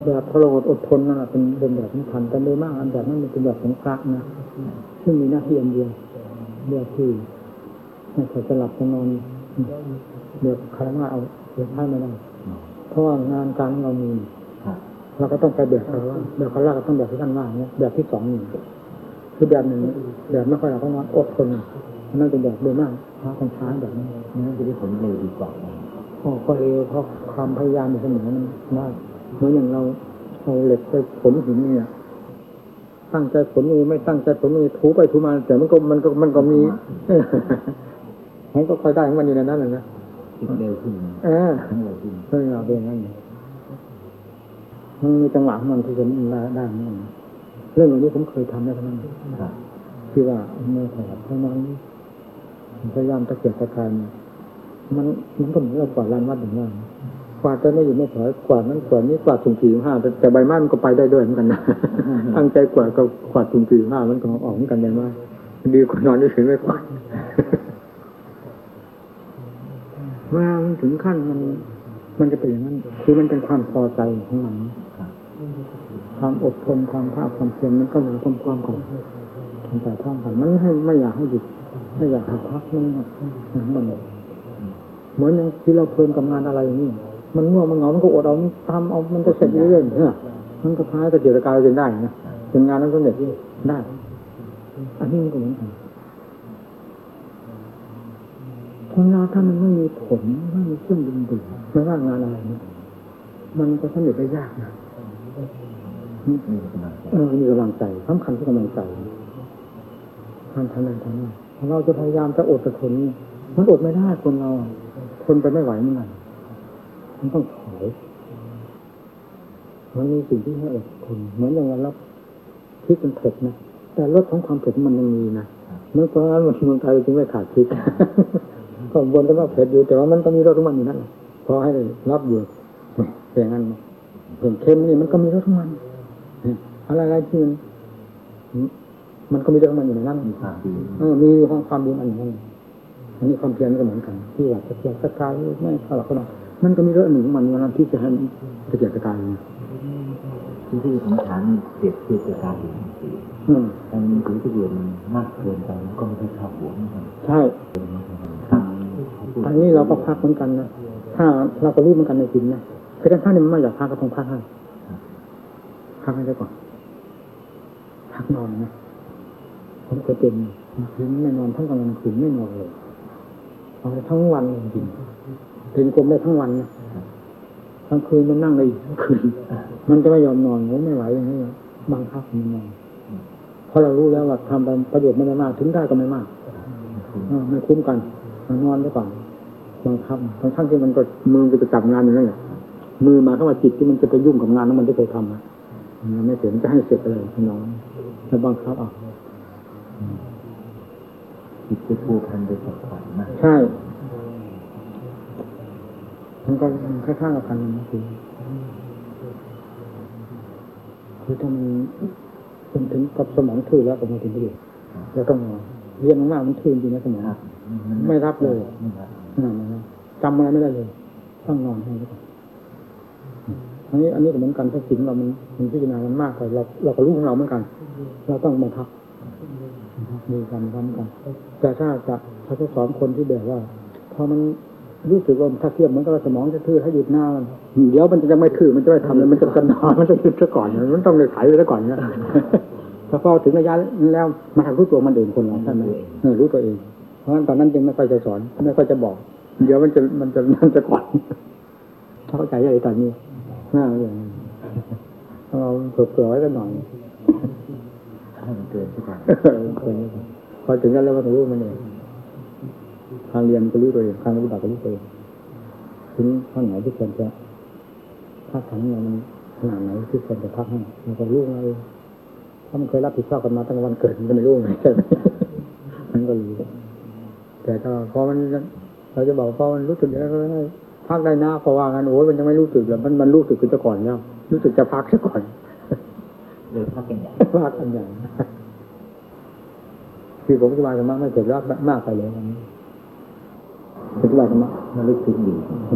แบบทรหดอดทนนั่นแหละเป็นแบบสำคัญแต่โดยมากอันแบบนั้นมันเป็นแบบของพระนะซึ่งมีหน้าที่อันเดียวเดียวที่ไม่ใช่จะหลับจะนอนเดี๋ยวใครมาเอาเดี๋ยวให้ไม่ได้เพราะว่างานการเรามีเราก็ต้องไปแบบเขาว่าแบบเขาลากก็ต้องแบบที่ท่านว่าเนี่ยแบบที่สองนี่คือแบบหนึ่งแบบไม่ค่อยหลับก็นอนอดทนนั่นเป็นแบบโดยมากพระคนช้าแบบนี้นั่นจะได้ผลเร็วดีกว่าก็เร็วเพราะความพยายามอยู่เสมอมันมากเหมือนอย่างเราเอาเหล็กไปขนหินเนี่ยตั้งใจขนมือไม่ตั้งใจขนมือถูไปถูมาแต่มันก็มีมันก็ค่อยได้ของมันอยู่ในนั้นแหละนะเร็วขึ้นเร็วเป็นงั้นมันมีจังหวะของมันที่จะได้นั่นเรื่องอย่างนี้ผมเคยทำได้ทั้งนั้นที่ว่าเมื่อถอดเท่านั้นพยายามตะเกียกตะกายมันก็เหมือนเรากวาดลานวัดอย่างนั้นกวาดก็ไม่อยู่ไม่ถอยกวาดนั้นกวาดนี้กวาดถุง45แต่ใบไม้มันก็ไปได้ด้วยเหมือนกันนะตั้งใจกวาดก็กวาดถุง45มันก็ออกเหมือนกันใบไม้ดีกว่านอนเฉยๆไม่กวาดว่าถึงขั้นมันจะเป็นอย่างนั้นคือมันเป็นความพอใจของมันความอดทนความภาคความเพียรมันก็เหมือนความของทางสายท่องกันมันไม่อยากให้หยุดไม่อยากให้พักมันเหมือนอย่างที่เราเพลินกับงานอะไรอย่างนี้มันง่วงมันเหงามันก็อดเอาทำเอามันจะเสร็จเรื่อยๆเนี่ยมันก็พายกระเจียดกายจนได้นะจนงานนั้นสำเร็จได้อันนี้มันก็เหมือนกันของเราถ้ามันไม่มีผลไม่มีเครื่องดึงดูดไม่ว่างานอะไรเนี่ยมันก็สำเร็จได้ยากนะมีกำลังใจสำคัญที่กำลังใจทำนั้นเราจะพยายามจะอดจะทนมันอดไม่ได้คนเราทนไปไม่ไหวมันต้องถอยมันมีสิ่งที่ให้อดทนเหมือนอย่างเราพริกมันเผ็ดนะแต่รสของความเผ็ดมันยังมีนะเมื่อก่อนเมืองไทยจึงไม่ขาดพริกก็บนกันว่าเผ็ดอยู่แต่ว่ามันก็มีรสของมันอยู่นั่นพอให้รับอยู่อย่างนั้นเห็นเค็มนี่มันก็มีรสของมันอะไรที่มันก็มีเรื่องมันอยู่ในนั้นมีความดีมีความดีมันอยู่นั่นอันนี้ความเพียรก็เหมือนกันที่ว่าจะเกียรติกายไม่เท่าไหร่ก็ได้มันก็มีเรื่องหนึ่งของมันวันนั้นที่จะให้จะเกียรติกายที่สำคัญเปรียบเทียบกับการดื่มการมีถือที่เรียนมากเกินไปก็ไม่ได้เข้าหัวนะครับใช่อันนี้เราก็พักเหมือนกันนะถ้าเราก็รู้เหมือนกันในสิ่งนะคือถ้าเนี่ยมันไม่อยากพักก็ต้องพักให้ได้ก่อนพักนอนนะผมเคยเป็นคืนไม่นอนทั้งกลางคืนไม่นอนเลยเอาทั้งวันจริงๆเป็นกลมได้ทั้งวันนะทั้งคืนมันนั่งเลยคืนมันจะไม่ยอมนอนไม่ไหวอย่างนี้บังคับมันนอนเพราะเรารู้แล้วว่าทำประโยชน์ไม่ได้มากถึงได้ก็ไม่มากไม่คุ้มกันนอนได้ก่อนบังคับทั้งที่มันก็มือจะจับงานอย่างนั้นแหละมือมาเข้ามาจิตที่มันจะไปยุ่งกับงานนั้นมันจะเคยทำนะไม่เสร็จจะให้เสร็จเลยน้องแล้วบังคับเอาจิตจะผูกพันไปกับขันนะใช่มันก็ค่อนข้างกับกันนะคือถ้ามันถึงกับสมองทื่อแล้วก็มาถึงประโยชน์แล้วต้องเรียนมากๆมันทื่อจริงนะสมองไม่รับเลยจำอะไรไม่ได้เลยต้องนอนให้ก่อนอันนี้ก็เหมือนกันถ้าสิ่งเรามันพิจารณามันมากไปเราก็รู้ของเราเหมือนกันเราต้องบังคับมีการทำกันแต่ถ้าจะสอนคนที่แบบว่าพอมันรู้สึกว่าถ้าเทียบเหมือนกับสมองจะทื่อถ้าหยุดหน้าเดี๋ยวมันจะยังไม่ทื่อมันจะไม่ทำเลยมันจะกระนอนมันจะหยุดซะก่อนมันต้องเลยไถไปซะก่อนเนี่ยถ้าพอถึงระยะแล้วมาทำรู้ตัวมันเองคนเราใช่ไหมรู้ตัวเองเพราะฉะนั้นตอนนั้นจึงไม่ค่อยจะสอนไม่ค่อยจะบอกเดี๋ยวมันจะก่อนเข้าใจอะไรตอนนี้อย่างนี้เราเผื่อไว้กันหน่อยเกินที่ก่อนพอถึงนั้นแล้วก็รู้มันเองทางเรียนก็รู้ตัวเองทางปฏิบัติก็รู้ตัวเองถึงข้างไหนที่ควรจะพักขันมันขนาดไหนที่ควรจะพักให้มันก็รู้เราถ้ามันเคยรับผิดชอบกันมาตั้งแต่วันเกิดมันก็ไม่รู้ไงใช่ไหมมันก็รู้แต่ถ้าพอมันเราจะบอกพอมันรู้สึกอย่างนั้นก็พักได้นะเพราะว่างั้นโอ้ยมันยังไม่รู้สึกแล้วมันรู้สึกขึ้นก่อนแล้วรู้สึกจะพักซะก่อนเลยพักกันอย่างพักกันอย่างคือผมอธิบายธรรมะไม่เกิดรักมากไปเลยวันนี้อธิบายธรรมะมันลึกซึ้งดี